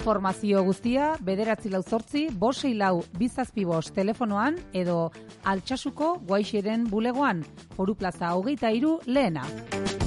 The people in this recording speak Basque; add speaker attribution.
Speaker 1: Informazio guztia 948-564-275 telefonoan edo Altsasuko Guaixiren bulegoan, Foru Plaza 23 lehena.